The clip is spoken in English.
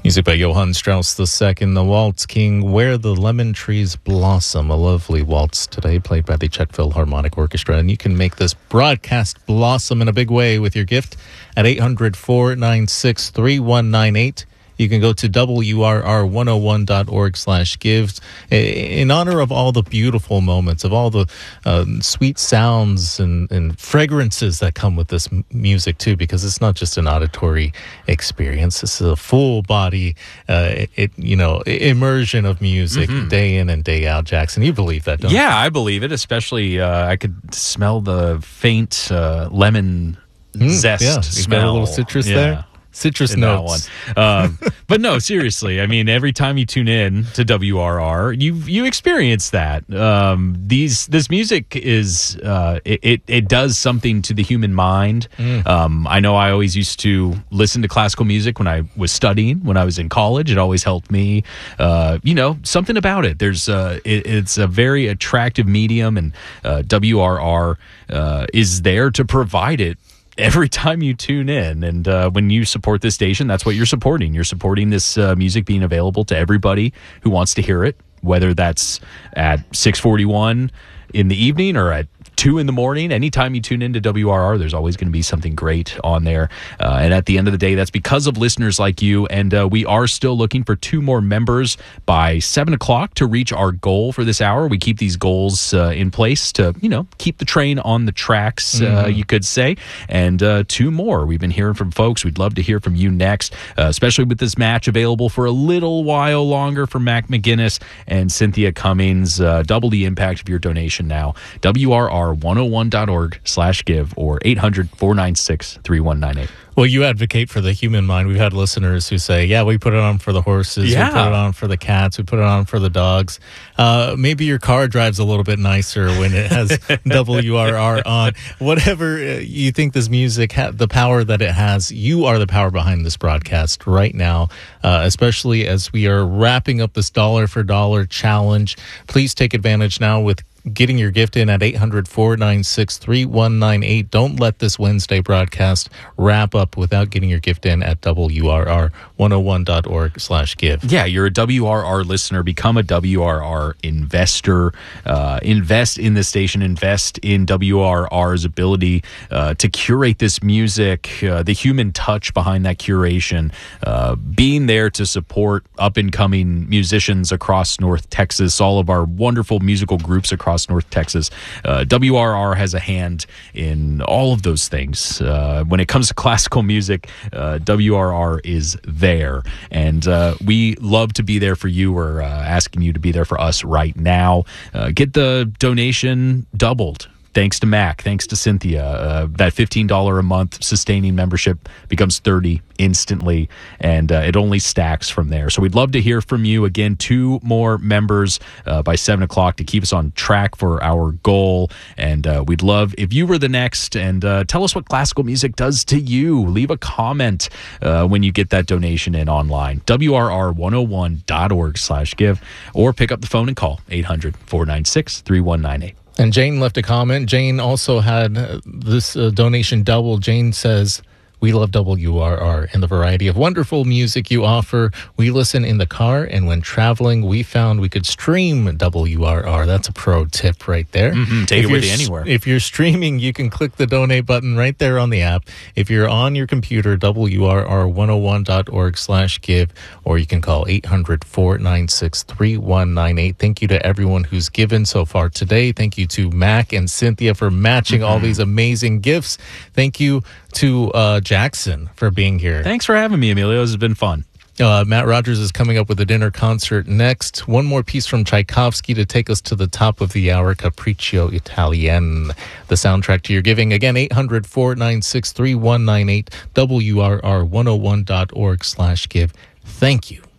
Music by Johann Strauss II, the Waltz King, Where the Lemon Trees Blossom, a lovely waltz today played by the Czech Philharmonic Orchestra. And you can make this broadcast blossom in a big way with your gift at 800-496-3198. You can go to WRR101.org/give in honor of all the beautiful moments, of all the sweet sounds and fragrances that come with this music, too, because it's not just an auditory experience. It's a full body, immersion of music day in and day out. Jackson, you believe that, don't you? Yeah, I believe it, especially I could smell the faint lemon zest smell. Got a little citrus there. Citrus notes. But no, seriously. I mean, every time you tune in to WRR, you experience that. This music is it does something to the human mind. I know I always used to listen to classical music when I was studying, when I was in college. It always helped me. Something about it. It's a very attractive medium, and WRR is there to provide it every time you tune in. And when you support this station, that's what you're supporting. You're supporting this music being available to everybody who wants to hear it, whether that's at 6:41 in the evening or at 2 in the morning. Anytime you tune into WRR, there's always going to be something great on there. And at the end of the day, that's because of listeners like you. And we are still looking for 2 more members by 7 o'clock to reach our goal for this hour. We keep these goals in place to, keep the train on the tracks, you could say. And 2 more. We've been hearing from folks. We'd love to hear from you next, especially with this match available for a little while longer for Mac McGinnis and Cynthia Cummings. Double the impact of your donation now. WRR101.org/give or 800-496-3198. Well, you advocate for the human mind. We've had listeners who say, yeah, we put it on for the horses, we put it on for the cats, we put it on for the dogs. Maybe your car drives a little bit nicer when it has WRR on. Whatever you think this music, the power that it has, you are the power behind this broadcast right now, especially as we are wrapping up this dollar for dollar challenge. Please take advantage now with getting your gift in at 800-496-3198. Don't let this Wednesday broadcast wrap up without getting your gift in at WRR101.org/give. Yeah, you're a WRR listener. Become a WRR investor. Invest in the station. Invest in WRR's ability to curate this music, the human touch behind that curation, being there to support up-and-coming musicians across North Texas, all of our wonderful musical groups across North Texas. WRR has a hand in all of those things. When it comes to classical music, WRR is there. And we love to be there for you. We're asking you to be there for us right now. Get the donation doubled. Thanks to Mac, thanks to Cynthia. That $15 a month sustaining membership becomes $30 instantly, and it only stacks from there. So we'd love to hear from you. Again, 2 more members by 7 o'clock to keep us on track for our goal. And we'd love if you were the next, and tell us what classical music does to you. Leave a comment when you get that donation in online. WRR101.org/give, or pick up the phone and call 800-496-3198. And Jane left a comment. Jane also had this donation doubled. Jane says, we love WRR and the variety of wonderful music you offer. We listen in the car, and when traveling, we found we could stream WRR. That's a pro tip right there. Take it with you anywhere. If you're streaming, you can click the donate button right there on the app. If you're on your computer, WRR101.org/give, or you can call 800-496-3198. Thank you to everyone who's given so far today. Thank you to Mac and Cynthia for matching all these amazing gifts. Thank you to Jackson for being here. Thanks for having me, Emilio. This has been fun. Matt Rogers is coming up with a dinner concert next. One more piece from Tchaikovsky to take us to the top of the hour, Capriccio Italien, the soundtrack to your giving. Again, 800-496-3198, WRR101.org/give. Thank you